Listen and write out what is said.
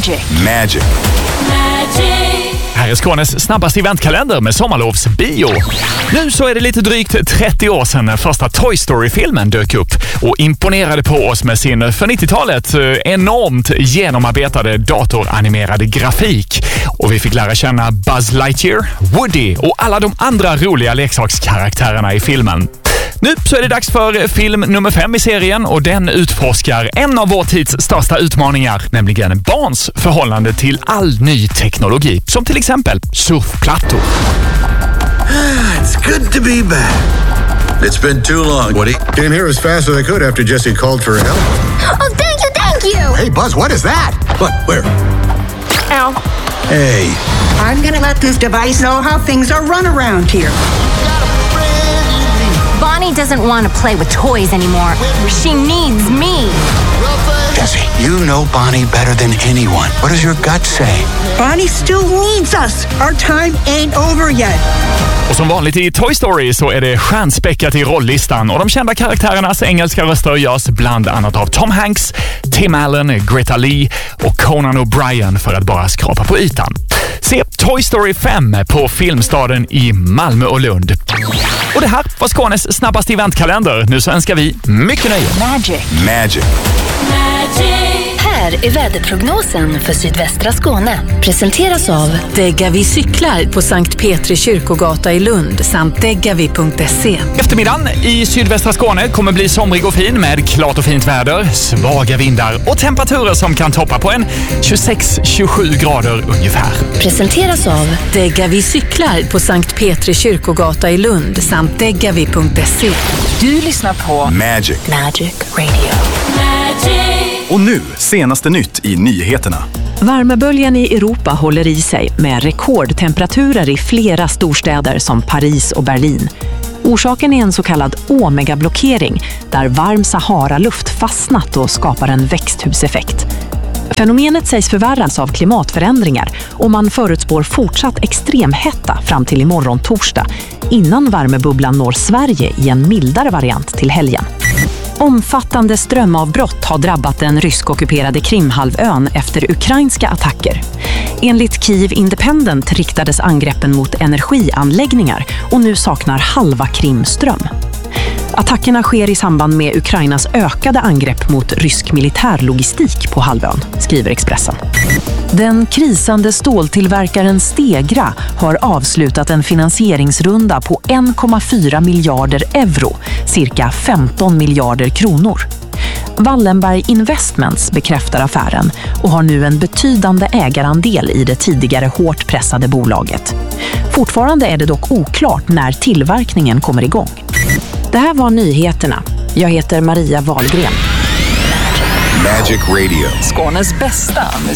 Magic. Här är Skånes snabbaste eventkalender med sommarlovsbio. Nu så är det lite drygt 30 år sedan den första Toy Story-filmen dök upp och imponerade på oss med sin för 90-talet enormt genomarbetade datoranimerade grafik. Och vi fick lära känna Buzz Lightyear, Woody och alla de andra roliga leksakskaraktärerna i filmen. Nu så är det dags för film nummer 5 i serien och den utforskar en av vår tids största utmaningar, nämligen barns förhållande till all ny teknologi, som till exempel surfplattor. It's good to be back. It's been too long, Woody. Came here as fast as I could after Jesse called for help. Oh, thank you! Hey, Buzz, what is that? What? Where? Ow. Hey. I'm gonna let this device know how things are run around here. Bonnie doesn't want to play with toys anymore. She needs me. Jesse, you know Bonnie better than anyone. What does your gut say? Bonnie still needs us. Our time ain't over yet. Och som vanligt i Toy Story så är det stjärnspäckat i rolllistan och de kända karaktärernas engelska röster görs bland annat av Tom Hanks, Tim Allen, Greta Lee och Conan O'Brien för att bara skrapa på ytan. Se Toy Story 5 på Filmstaden i Malmö och Lund. Och det här var Skånes snabbaste eventkalender. Nu så önskar vi mycket nöje. Magic. Här är väderprognosen för sydvästra Skåne. Presenteras av Degavi cyklar på Sankt Petri kyrkogata i Lund samt degavi.se. Eftermiddagen i sydvästra Skåne kommer bli somrig och fin med klart och fint väder, svaga vindar och temperaturer som kan toppa på en 26-27 grader ungefär. Presenteras av Degavi cyklar på Sankt Petri kyrkogata i Lund samt degavi.se. Du lyssnar på Magic Radio. Och nu, senaste nytt i nyheterna. Värmeböljan i Europa håller i sig med rekordtemperaturer i flera storstäder som Paris och Berlin. Orsaken är en så kallad omegablockering där varm Sahara-luft fastnat och skapar en växthuseffekt. Fenomenet sägs förvärras av klimatförändringar och man förutspår fortsatt extremhetta fram till imorgon torsdag innan värmebubblan når Sverige i en mildare variant till helgen. Omfattande strömavbrott har drabbat den ryskockuperade Krimhalvön efter ukrainska attacker. Enligt Kyiv Independent riktades angreppen mot energianläggningar och nu saknar halva Krim ström. Attackerna sker i samband med Ukrainas ökade angrepp mot rysk militärlogistik på halvön, skriver Expressen. Den krisande ståltillverkaren Stegra har avslutat en finansieringsrunda på 1,4 miljarder euro, cirka 15 miljarder kronor. Wallenberg Investments bekräftar affären och har nu en betydande ägarandel i det tidigare hårt pressade bolaget. Fortfarande är det dock oklart när tillverkningen kommer igång. Det här var nyheterna. Jag heter Maria Wahlgren. Radio. Skånes bästa